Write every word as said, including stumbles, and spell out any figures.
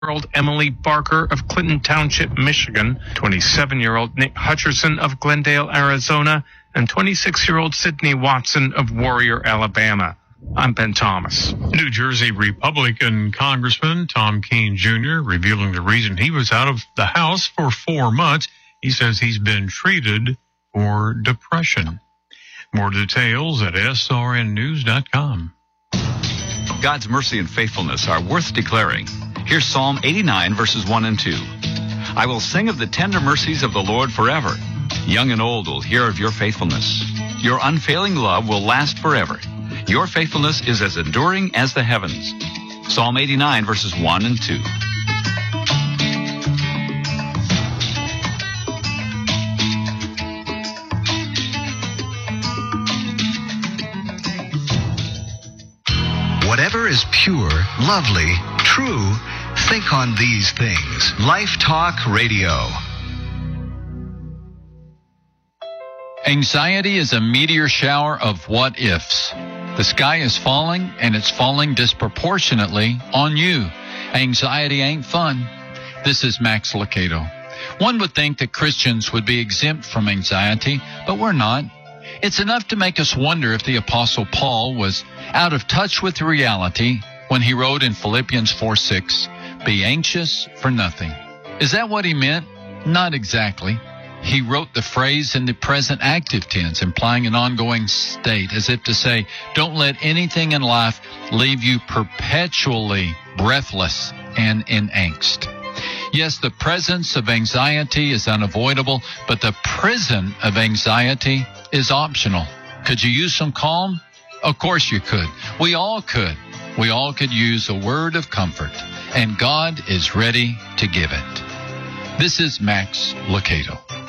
twenty-year-old Emily Barker of Clinton Township, Michigan, twenty-seven-year-old Nick Hutcherson of Glendale, Arizona, and twenty-six-year-old Sydney Watson of Warrior, Alabama. I'm Ben Thomas. New Jersey Republican Congressman Tom Keene Junior revealing the reason he was out of the House for four months. He says he's been treated for depression. More details at S R N news dot com. God's mercy and faithfulness are worth declaring. Here's Psalm eighty-nine, verses one and two. I will sing of the tender mercies of the Lord forever. Young and old will hear of your faithfulness. Your unfailing love will last forever. Your faithfulness is as enduring as the heavens. Psalm eighty-nine, verses one and two. Whatever is pure, lovely, true, think on these things. Life Talk Radio. Anxiety is a meteor shower of what-ifs. The sky is falling, and it's falling disproportionately on you. Anxiety ain't fun. This is Max Lucado. One would think that Christians would be exempt from anxiety, but we're not. It's enough to make us wonder if the Apostle Paul was out of touch with reality when he wrote in Philippians four six, "Be anxious for nothing." Is that what he meant? Not exactly. He wrote the phrase in the present active tense, implying an ongoing state, as if to say, don't let anything in life leave you perpetually breathless and in angst. Yes, the presence of anxiety is unavoidable, but the prison of anxiety is optional. Could you use some calm? Of course you could. We all could. We all could use a word of comfort, and God is ready to give it. This is Max Lucado.